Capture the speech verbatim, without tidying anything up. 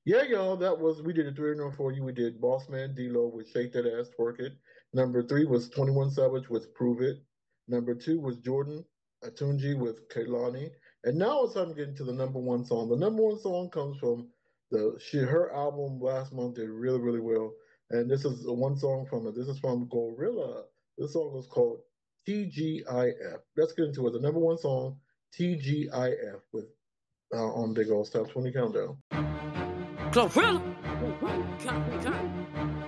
Yeah, y'all, that was we did a three and for you. We did Boss Man D-Lo with Shake That Ass, Twerk It. Number three was twenty-one Savage with Prove It. Number two was Jordan Atunji with Kehlani. And now it's time to get into the number one song. The number one song comes from the she her album last month did really, really well. And this is one song from it. This is from Gorilla. This song is called T G I F. Let's get into it. The number one song, T G I F, with uh, on Big Old Top twenty Countdown. Glorilla. Cut, cut.